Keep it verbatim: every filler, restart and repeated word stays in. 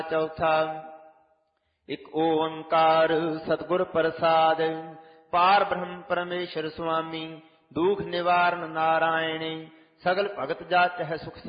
ਚੌਥਾ। ਇਕ ਓੰਕਾਰ ਸਤਿਗੁਰ ਪ੍ਰਸਾਦਿ, ਪਾਰ ਬ੍ਰਹਮ ਪਰਮੇਸ਼ਰ ਸੁਆਮੀ, ਦੁਖ ਨਿਵਾਰਨ ਨਾਰਾਇਣੇ, ਸਗਲ ਭਗਤ ਜਾਚਹਿ ਸੁਖ